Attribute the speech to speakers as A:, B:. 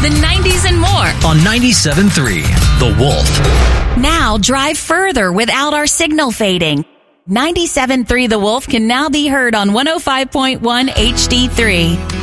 A: the 90s, and more.
B: On 97.3, The Wolf.
A: Now drive further without our signal fading. 97.3 The Wolf can now be heard on 105.1 HD3.